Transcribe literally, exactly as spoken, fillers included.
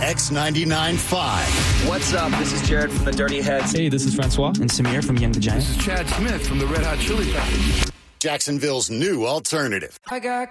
X ninety-nine point five. What's up? This is Jared from the Dirty Heads. Hey, this is Francois. And Samir from Young the Giant. This is Chad Smith from the Red Hot Chili Peppers. Jacksonville's new alternative. I got